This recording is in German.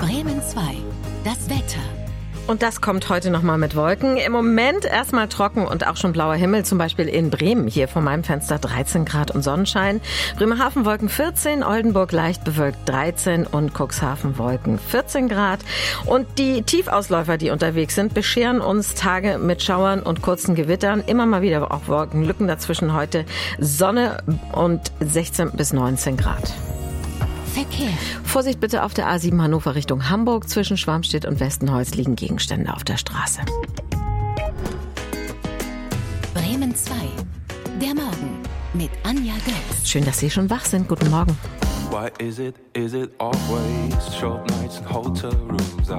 Bremen 2, das Wetter. Und das kommt heute nochmal mit Wolken. Im Moment erstmal trocken und auch schon blauer Himmel, zum Beispiel in Bremen. Hier vor meinem Fenster 13 Grad und Sonnenschein. Bremerhaven Wolken 14, Oldenburg leicht bewölkt 13 und Cuxhaven Wolken 14 Grad. Und die Tiefausläufer, die unterwegs sind, bescheren uns Tage mit Schauern und kurzen Gewittern. Immer mal wieder auch Wolkenlücken dazwischen. Heute Sonne und 16 bis 19 Grad. Verkehr. Vorsicht bitte auf der A7 Hannover Richtung Hamburg. Zwischen Schwarmstedt und Westenholz liegen Gegenstände auf der Straße. Bremen 2, der Morgen mit Anja Götz. Schön, dass Sie schon wach sind. Guten Morgen. Why is it always short nights and hotel rooms?